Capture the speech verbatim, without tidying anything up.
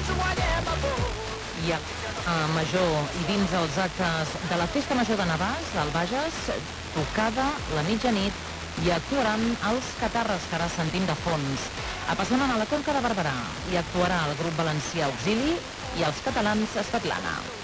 I a a Major i dins els actes de la Festa Major de Navàs, al Bages, tocada la mitjanit i actuaran els catarres que ara sentim de fons. Apassionen a la Conca de Barberà i actuarà el grup valencià Auxili i els catalans Svetlana.